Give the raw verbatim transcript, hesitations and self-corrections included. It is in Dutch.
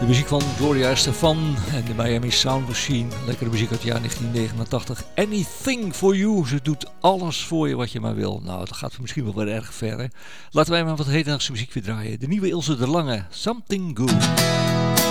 De muziek van Gloria Estefan en de Miami Sound Machine. Lekkere muziek uit het jaar negentien negenentachtig. Anything for you. Ze doet alles voor je wat je maar wil. Nou, dat gaat misschien wel weer erg ver, hè? Laten wij maar wat hedendaagse muziek weer draaien. De nieuwe Ilse de Lange. Something Good.